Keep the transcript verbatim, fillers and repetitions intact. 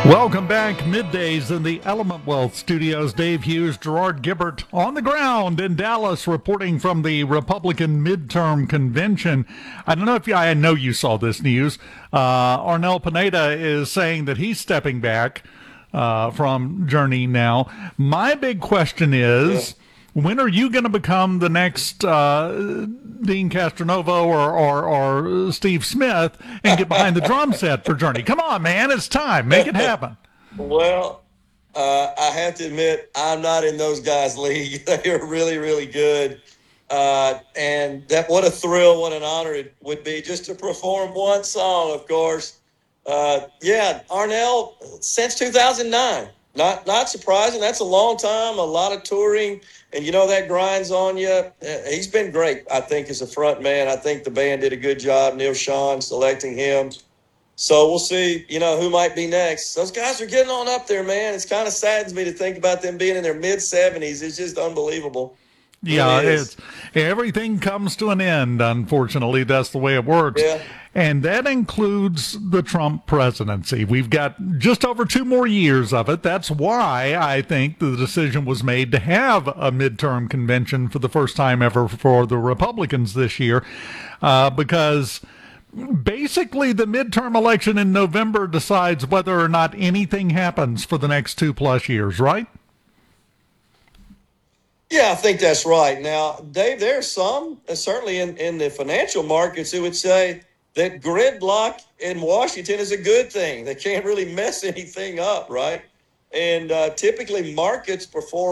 Welcome back. Middays in the Element Wealth Studios. Dave Hughes, Gerard Gibbert on the ground in Dallas, reporting from the Republican midterm convention. I don't know if you, I know you saw this news. Uh, Arnel Pineda is saying that he's stepping back uh, from Journey now. My big question is, yeah. when are you going to become the next uh, Dean Castronovo or, or, or Steve Smith and get behind the drum set for Journey? Come on, man. It's time. Make it happen. Well, uh, I have to admit, I'm not in those guys' league. They are really, really good. Uh, and that what a thrill, what an honor it would be just to perform one song, of course. Uh, yeah, Arnel, since two thousand nine. Not not surprising. That's a long time, a lot of touring. And, you know, that grinds on you. Uh, he's been great, I think, as a front man. I think the band did a good job, Neil Sean, selecting him. So we'll see, you know, who might be next. Those guys are getting on up there, man. It's kind of saddens me to think about them being in their mid-seventies. It's just unbelievable. Yeah, it it's everything comes to an end, unfortunately. That's the way it works. Yeah. And that includes the Trump presidency. We've got just over two more years of it. That's why I think the decision was made to have a midterm convention for the first time ever for the Republicans this year, uh, because basically the midterm election in November decides whether or not anything happens for the next two plus years, right? Yeah, I think that's right. Now, Dave, there's some, uh, certainly in, in the financial markets, who would say that gridlock in Washington is a good thing. They can't really mess anything up, right? And uh, typically markets perform